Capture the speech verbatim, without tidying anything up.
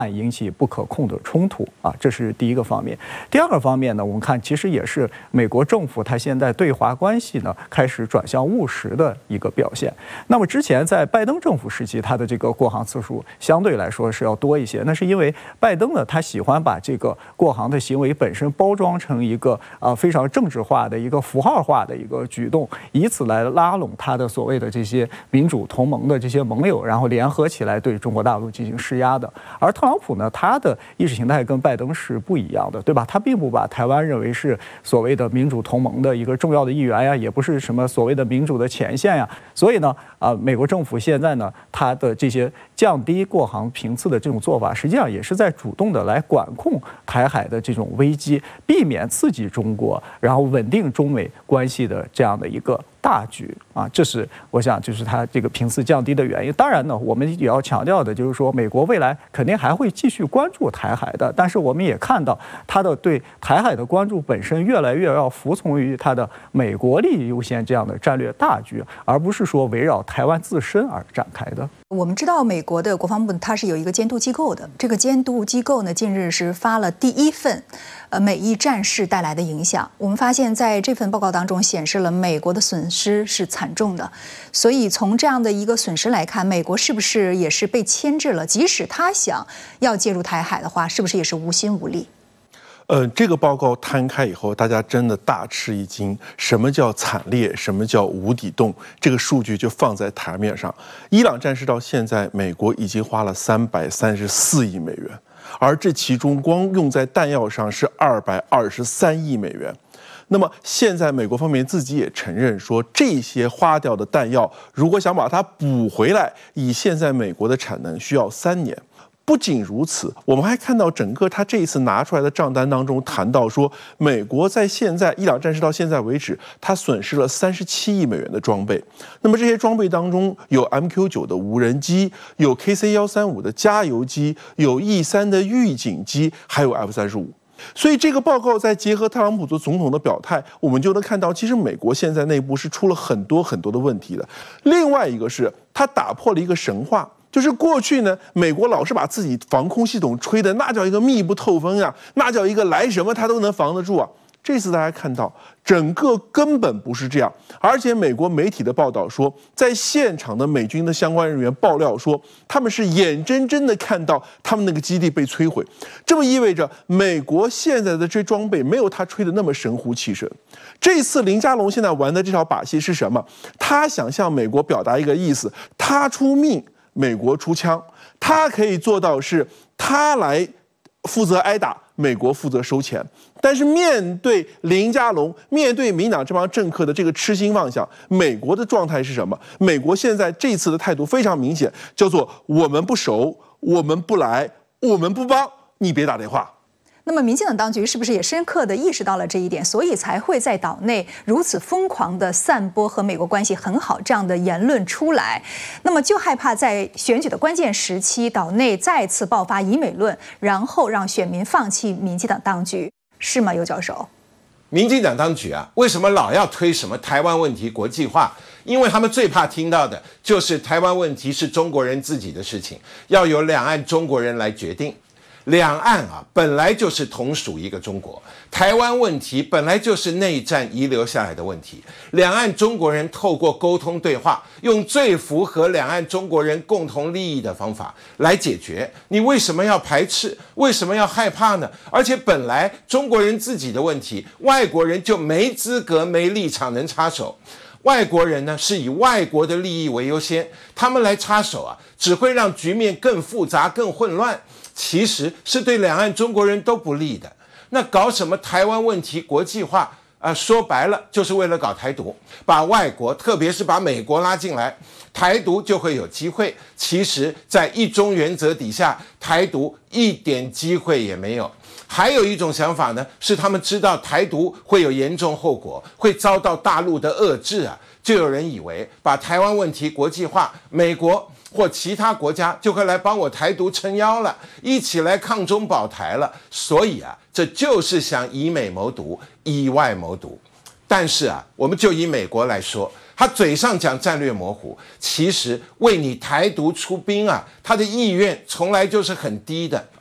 引起不可控的冲突啊，这是第一个方面。第二个方面呢，我们看其实也是美国政府它现在对华关系呢开始转向务实的一个表现。那么之前在拜登政府时期，它的这个过航次数相对来说是要多一些，那是因为拜登呢他喜欢把这个过航的行为本身包装成一个啊非常政治化的一个符号化的一个举动，以此来拉拢他的所谓的这些民主同盟的这些盟友，然后联合起来对中国大陆进行施压的。而特朗普呢，他的意识形态跟拜登是不一样的，对吧？他并不把台湾认为是所谓的民主同盟的一个重要的一员呀，也不是什么所谓的民主的前线呀。所以呢，啊，美国政府现在呢，他的这些降低过航频次的这种做法，实际上也是在主动的来管控台海的这种危机，避免刺激中国，然后稳定中美关系的这样的一个大局啊，这是我想就是它这个频次降低的原因。当然呢，我们也要强调的就是说，美国未来肯定还会继续关注台海的，但是我们也看到它的对台海的关注本身越来越要服从于它的美国利益优先这样的战略大局，而不是说围绕台湾自身而展开的。 我们知道美国的国防部它是有一个监督机构的，这个监督机构呢近日是发了第一份呃美伊战事带来的影响。我们发现在这份报告当中显示了美国的损失是惨重的，所以从这样的一个损失来看，美国是不是也是被牵制了？即使他想要介入台海的话，是不是也是无心无力？ 呃，这个报告摊开以后，大家真的大吃一惊。什么叫惨烈？什么叫无底洞？这个数据就放在台面上。伊朗战事到现在，美国已经花了三百三十四亿美元，而这其中光用在弹药上是二百二十三亿美元。那么现在美国方面自己也承认说，这些花掉的弹药，如果想把它补回来，以现在美国的产能需要三年。不仅如此，我们还看到整个他这一次拿出来的账单当中谈到说，美国在现在伊朗战事到现在为止，它损失了三十七亿美元的装备。那么这些装备当中有 M Q 九 的无人机，有 K C 一三五 的加油机，有 E 三 的预警机，还有 F 三十五。所以这个报告再结合特朗普做总统的表态，我们就能看到，其实美国现在内部是出了很多很多的问题的。另外一个是，他打破了一个神话。就是过去呢，美国老是把自己防空系统吹的那叫一个密不透风呀，那叫一个来什么它都能防得住啊。这次大家看到，整个根本不是这样，而且美国媒体的报道说，在现场的美军的相关人员爆料说，他们是眼睁睁的看到他们那个基地被摧毁。这么意味着，美国现在的这装备没有他吹的那么神乎其神。这次林佳龙现在玩的这条把戏是什么？他想向美国表达一个意思，他出命，美国出枪，他可以做到是他来负责挨打，美国负责收钱。但是面对林佳龙，面对民党这帮政客的这个痴心妄想，美国的状态是什么？美国现在这次的态度非常明显，叫做我们不熟，我们不来，我们不帮，你别打电话。 那么民进党当局是不是也深刻地意识到了这一点，所以才会在岛内如此疯狂地散播和美国关系很好这样的言论出来？那么就害怕在选举的关键时期，岛内再次爆发以美论，然后让选民放弃民进党当局，是吗？尤教授， 民进党当局啊，为什么老要推什么台湾问题国际化？因为他们最怕听到的就是台湾问题是中国人自己的事情，要由两岸中国人来决定。两岸啊，本来就是同属一个中国，台湾问题本来就是内战遗留下来的问题，两岸中国人透过沟通对话，用最符合两岸中国人共同利益的方法来解决。你为什么要排斥？为什么要害怕呢？而且本来中国人自己的问题，外国人就没资格、没立场能插手。外国人呢是以外国的利益为优先，他们来插手啊，只会让局面更复杂、更混乱。其实是对两岸中国人都不利的。那搞什么台湾问题国际化啊、呃，说白了就是为了搞台独，把外国特别是把美国拉进来，台独就会有机会。其实在一中原则底下，台独一点机会也没有。还有一种想法呢，是他们知道台独会有严重后果，会遭到大陆的遏制啊，就有人以为把台湾问题国际化，美国或其他国家就会来帮我台独撑腰了，一起来抗中保台了。所以啊，这就是想以美谋独，以外谋独。但是啊，我们就以美国来说， 他嘴上讲战略模糊，其实为你台独出兵啊，他的意愿从来就是很低的。